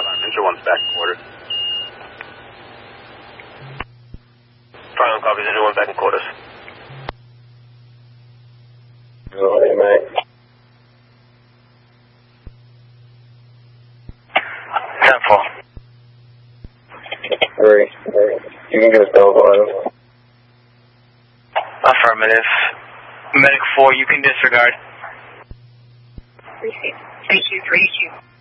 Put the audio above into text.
Ninja 1's back in quarters. Final copy, Ninja 1 back in quarters. Oh, hey, mate. 10-4. Hurry. You can get us double bottom. Affirmative. Medic 4, you can disregard. Receive. 3232.